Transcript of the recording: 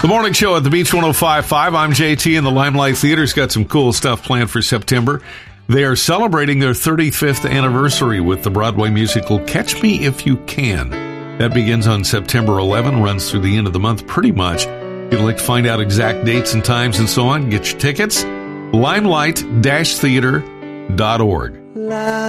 Morning Show at the Beach 105.5. I'm JT, and the Limelight Theater's got some cool stuff planned for September. They are celebrating their 35th anniversary with the Broadway musical Catch Me If You Can. That begins on September 11, runs through the end of the month pretty much. If you'd like to find out exact dates and times and so on, get your tickets, limelight-theater.org.